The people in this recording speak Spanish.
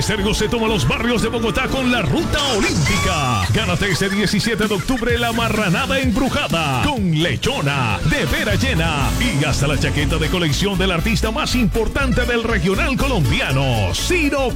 Estéreo se toma los barrios de Bogotá con la Ruta Olímpica. Gánate este 17 de octubre la marranada embrujada con lechona, de vera llena y hasta la chaqueta de colección del artista más importante del regional colombiano, Ciro